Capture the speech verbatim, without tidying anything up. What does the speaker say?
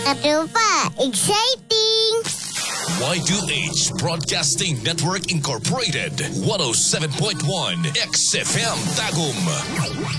Katupa, exciting! Y two H Broadcasting Network Incorporated, one oh seven point one X F M Tagum.